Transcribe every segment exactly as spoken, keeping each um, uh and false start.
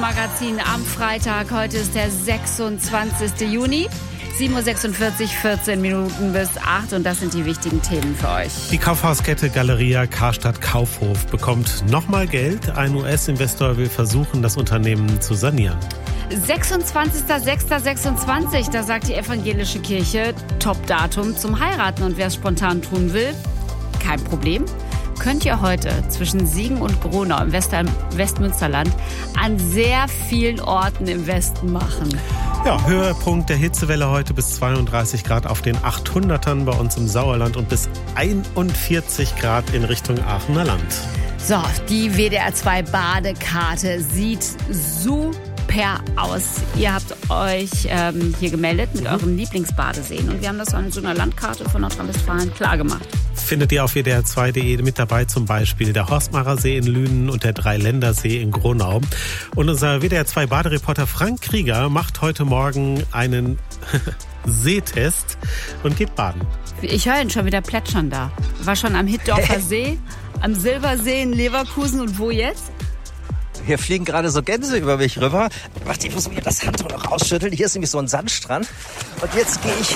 Meteomagazin am Freitag. Heute ist der sechsundzwanzigster Juni. sieben Uhr sechsundvierzig, vierzehn Minuten bis acht und das sind die wichtigen Themen für euch. Die Kaufhauskette Galeria Karstadt Kaufhof bekommt nochmal Geld. Ein U S-Investor will versuchen, das Unternehmen zu sanieren. sechsundzwanzigster sechster sechsundzwanzig, da sagt die evangelische Kirche, Top-Datum zum Heiraten. Und wer es spontan tun will, kein Problem. Könnt ihr heute zwischen Siegen und Gronau im West- Westmünsterland an sehr vielen Orten im Westen machen. Ja, Höhepunkt der Hitzewelle heute bis zweiunddreißig Grad auf den achthundertern bei uns im Sauerland und bis einundvierzig Grad in Richtung Aachener Land. So, die W D R zwei Badekarte sieht super aus. Ihr habt euch ähm, hier gemeldet mit euren Lieblingsbadeseen und wir haben das an so einer Landkarte von Nordrhein-Westfalen klargemacht. Findet ihr auf W D R zwei punkt de mit dabei, zum Beispiel der Horstmacher See in Lünen und der Dreiländersee in Gronau. Und unser W D R zwei Badereporter Frank Krieger macht heute Morgen einen Seetest und geht baden. Ich höre ihn schon wieder plätschern da. War schon am Hittdorfer See, am Silbersee in Leverkusen und wo jetzt? Hier fliegen gerade so Gänse über mich rüber. Warte, ich muss mir das Handtuch noch rausschütteln. Hier ist nämlich so ein Sandstrand. Und jetzt gehe ich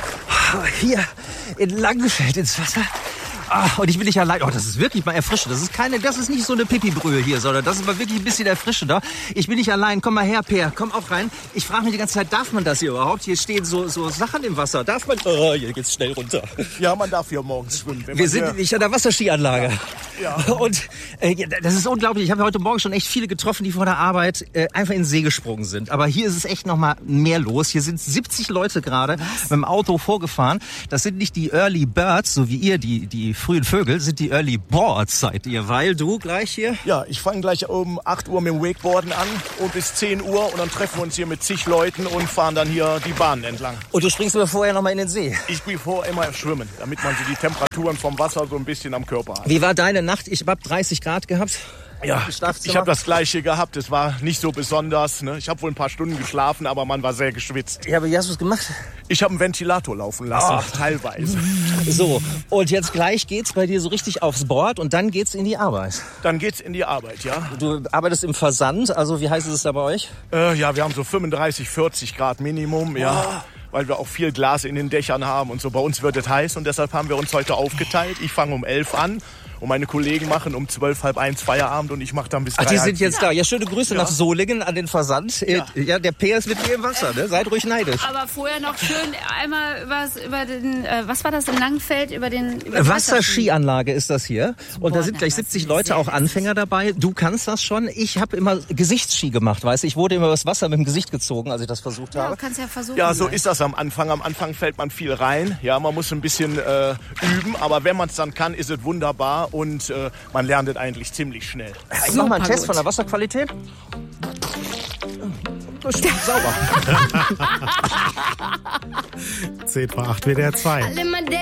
hier in Langenfeld ins Wasser. Ah, und ich bin nicht allein. Oh, das ist wirklich mal erfrischend. Das ist keine, das ist nicht so eine Pipi-Brühe hier, sondern das ist mal wirklich ein bisschen erfrischender. Ich bin nicht allein. Komm mal her, Peer. Komm auch rein. Ich frage mich die ganze Zeit, darf man das hier überhaupt? Hier stehen so, so Sachen im Wasser. Darf man? Oh, hier geht's schnell runter. Ja, man darf hier morgens schwimmen. Wenn Wir man sind nicht an der Wasserskianlage. Ja. Und äh, das ist unglaublich. Ich habe heute Morgen schon echt viele getroffen, die vor der Arbeit äh, einfach in den See gesprungen sind. Aber hier ist es echt noch mal mehr los. Hier sind siebzig Leute gerade mit dem Auto vorgefahren. Das sind nicht die Early Birds, so wie ihr, die, die frühen Vögel, sind die Early Boards, seid ihr. Weil du gleich hier... Ja, ich fange gleich um acht Uhr mit dem Wakeboarden an und bis zehn Uhr. Und dann treffen wir uns hier mit zig Leuten und fahren dann hier die Bahnen entlang. Und du springst aber vorher noch mal in den See. Ich gehe vorher immer schwimmen, damit man so die Temperaturen vom Wasser so ein bisschen am Körper hat. Wie war deine Nacht? Ich habe dreißig Grad gehabt. Ja, ich habe das Gleiche gehabt. Es war nicht so besonders. Ne? Ich habe wohl ein paar Stunden geschlafen, aber man war sehr geschwitzt. Ja, aber wie hast du es gemacht? Ich habe einen Ventilator laufen lassen, oh. teilweise. So, und jetzt gleich geht's bei dir so richtig aufs Board und dann geht's in die Arbeit. Dann geht's in die Arbeit, ja. Du arbeitest im Versand, also wie heiß ist es da bei euch? Äh, ja, wir haben so fünfunddreißig, vierzig Grad Minimum, ja. Oh. Weil wir auch viel Glas in den Dächern haben und so. Bei uns wird es heiß und deshalb haben wir uns heute aufgeteilt. Ich fange um elf an. Und meine Kollegen machen um zwölf, halb eins Feierabend und ich mache dann bis drei. Ach, die sind jetzt da. Ja, schöne Grüße ja. nach Solingen an den Versand. Ja, ja der Peer ist mit mir im Wasser, ne? Seid ruhig neidisch. Aber vorher noch schön einmal was über den, äh, was war das in Langenfeld? Über den über Wasserskianlage ist das hier. Und Boah, da sind gleich siebzig Leute, auch Anfänger dabei. Du kannst das schon. Ich habe immer Gesichtsski gemacht, weißt du. Ich wurde immer übers Wasser mit dem Gesicht gezogen, als ich das versucht ja, habe. Du kannst ja versuchen. Ja, so ist das am Anfang. Am Anfang fällt man viel rein. Ja, man muss ein bisschen äh, üben. Aber wenn man es dann kann, ist es wunderbar und äh, man lernt es eigentlich ziemlich schnell. Ich Super mach mal einen Test gut. von der Wasserqualität. Das ist sauber. zehn vor acht W D R zwei.